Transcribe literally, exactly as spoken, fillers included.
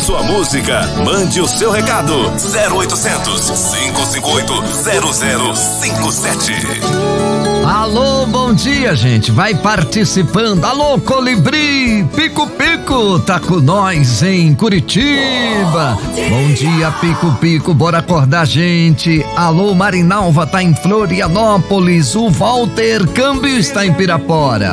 sua música, mande o seu recado. zero oitocentos, cinco cinco oito, zero zero cinco sete. Alô, bom dia, gente. Vai participando. Alô, Colibri, Pico Pico, tá com nós em Curitiba. Bom dia, Pico Pico, bora acordar, gente. Alô, Marinalva tá em Florianópolis. O Walter Câmbio está em Pirapora.